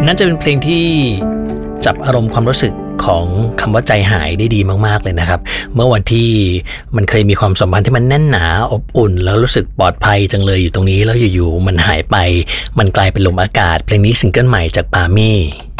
น่าจะเป็นเพลงที่จับอารมณ์ความรู้สึกของคำว่าใจหายได้ดีมากๆเลยนะครับเมื่อวันที่มันเคยมีความสัมพันธ์ที่มันแน่นหนาอบอุ่นแล้วรู้สึกปลอดภัยจังเลยอยู่ตรงนี้แล้วอยู่ๆมันหายไปมันกลายเป็นลมอากาศเพลงนี้ซิงเกิลใหม่จากปามี่